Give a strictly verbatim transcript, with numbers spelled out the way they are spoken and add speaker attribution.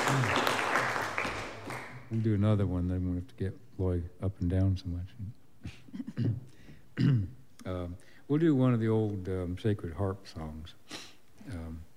Speaker 1: We'll do another one, then we'll have to get Lloyd up and down so much. um, we'll do one of the old um, Sacred Harp songs. Um,